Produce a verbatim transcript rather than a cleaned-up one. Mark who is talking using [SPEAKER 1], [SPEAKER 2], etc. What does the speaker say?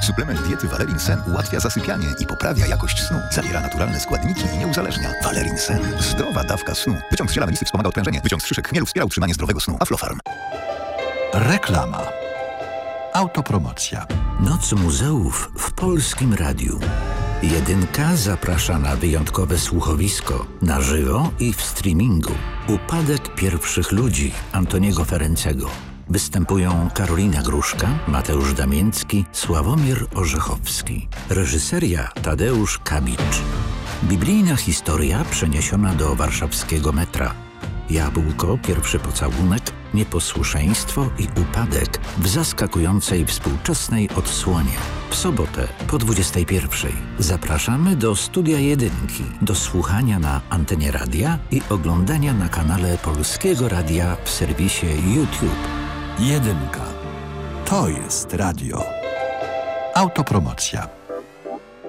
[SPEAKER 1] Suplement diety Valerin Sen ułatwia zasypianie i poprawia jakość snu. Zawiera naturalne składniki i nie uzależnia. Valerin Sen. Zdrowa dawka snu. Wyciąg z ziela melisy wspomaga odprężenie. Wyciąg z szyszek chmielu wspiera utrzymanie zdrowego snu. Aflofarm.
[SPEAKER 2] Reklama. Autopromocja.
[SPEAKER 3] Noc muzeów w Polskim Radiu. Jedynka zaprasza na wyjątkowe słuchowisko na żywo i w streamingu. Upadek pierwszych ludzi Antoniego Ferencego. Występują Karolina Gruszka, Mateusz Damięcki, Sławomir Orzechowski. Reżyseria Tadeusz Kabicz. Biblijna historia przeniesiona do warszawskiego metra. Jabłko, pierwszy pocałunek, nieposłuszeństwo i upadek w zaskakującej współczesnej odsłonie. W sobotę po dwudziestej pierwszej zapraszamy do Studia Jedynki, do słuchania na antenie radia i oglądania na kanale Polskiego Radia w serwisie YouTube.
[SPEAKER 2] Jedynka. To jest radio. Autopromocja.